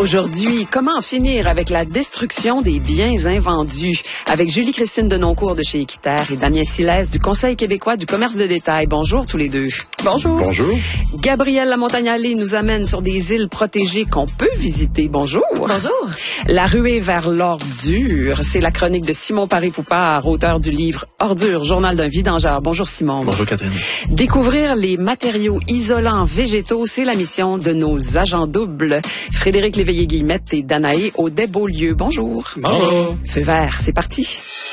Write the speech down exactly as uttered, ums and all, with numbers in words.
Aujourd'hui, comment en finir avec la destruction des biens invendus? Avec Julie-Christine Denoncourt de chez Équiterre et Damien Silès du Conseil québécois du commerce de détail. Bonjour tous les deux. Bonjour. Bonjour. Gabrielle Lamontagnale nous amène sur des îles protégées qu'on peut visiter. Bonjour. Bonjour. La ruée vers l'ordure, c'est la chronique de Simon Paré-Poupard, auteur du livre Ordure, journal d'un vidangeur. Bonjour Simon. Bonjour Catherine. Découvrir les matériaux isolants végétaux, c'est la mission de nos agents doubles. Frédéric Léveillé-Guillemette et Danaé Audet-Beaulieu. Bonjour. Bonjour. Feu vert, c'est parti.